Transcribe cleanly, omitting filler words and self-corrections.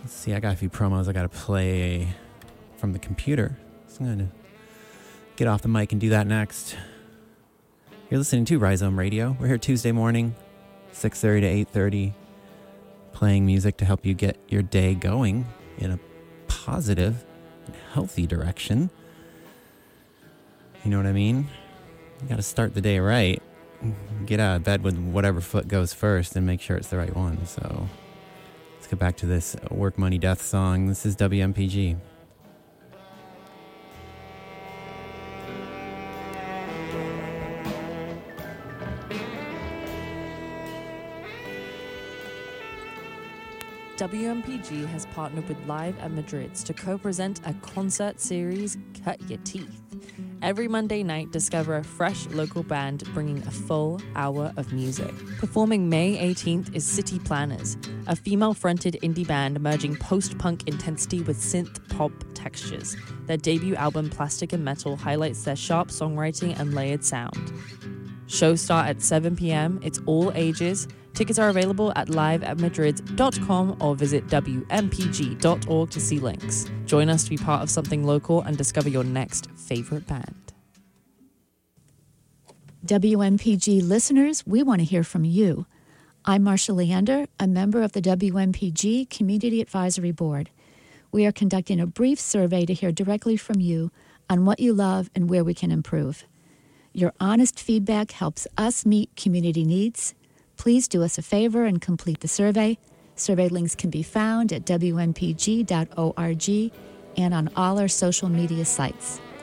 Let's see, I got a few promos I got to play from the computer. So I'm going to get off the mic and do that next. You're listening to Rhizome Radio. We're here Tuesday morning, 6:30 to 8:30, playing music to help you get your day going in a positive and healthy direction. You know what I mean? You got to start the day right. Get out of bed with whatever foot goes first and make sure it's the right one. So let's get back to this Work Money Death song. This is WMPG. WMPG has partnered with Live at Madrid's to co-present a concert series, Cut Your Teeth. Every Monday night, discover a fresh local band bringing a full hour of music. Performing May 18th is City Planners, a female-fronted indie band merging post-punk intensity with synth-pop textures. Their debut album, Plastic and Metal, highlights their sharp songwriting and layered sound. Shows start at 7 p.m. It's all ages. Tickets are available at liveatmadrid.com or visit wmpg.org to see links. Join us to be part of something local and discover your next favorite band. WMPG listeners, we want to hear from you. I'm Marcia Leander, a member of the WMPG Community Advisory Board. We are conducting a brief survey to hear directly from you on what you love and where we can improve. Your honest feedback helps us meet community needs. Please do us a favor and complete the survey. Survey links can be found at wmpg.org and on all our social media sites.